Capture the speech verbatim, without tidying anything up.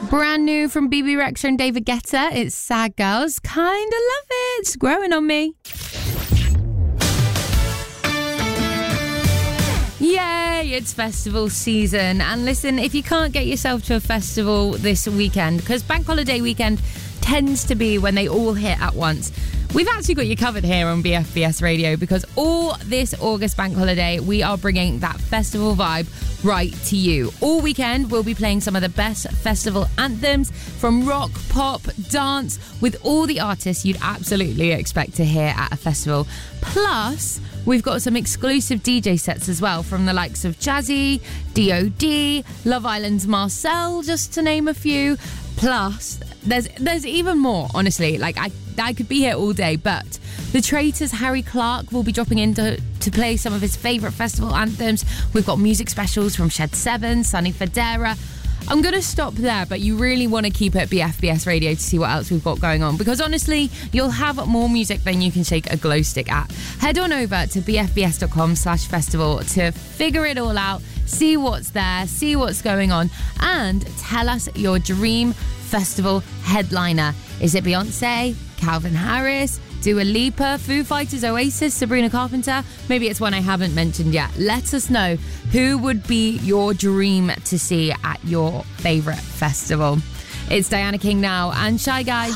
Brand new from B B Rexha and David Guetta. It's Sad Girls. Kinda love it. It's growing on me. Yay, it's festival season. And listen, if you can't get yourself to a festival this weekend, because bank holiday weekend tends to be when they all hit at once, we've actually got you covered here on B F B S Radio, because all this August bank holiday, we are bringing that festival vibe right to you. All weekend, we'll be playing some of the best festival anthems from rock, pop, dance, with all the artists you'd absolutely expect to hear at a festival. Plus, we've got some exclusive D J sets as well from the likes of Jazzy, D O D, Love Island's Marcel, just to name a few. Plus, there's there's even more, honestly. Like, I, I could be here all day, but the Traitors' Harry Clark will be dropping in to, to play some of his favourite festival anthems. We've got music specials from Shed seven, Sonny Fodera. I'm going to stop there, but you really want to keep it B F B S Radio to see what else we've got going on, because honestly, you'll have more music than you can shake a glow stick at. Head on over to bfbs.com slash festival to figure it all out, see what's there, see what's going on, and tell us your dream festival headliner. Is it Beyonce, Calvin Harris, Dua Lipa, Foo Fighters, Oasis, Sabrina Carpenter? Maybe it's one I haven't mentioned yet. Let us know who would be your dream to see at your favourite festival. It's Diana King now and Shy Guys.